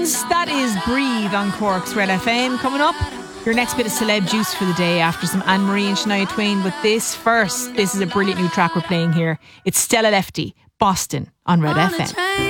Jones. That is Breathe on Cork's Red FM. Coming up, your next bit of celeb juice for the day after some Anne-Marie and Shania Twain. But this is a brilliant new track we're playing here. It's Stella Lefty, Boston on Red FM.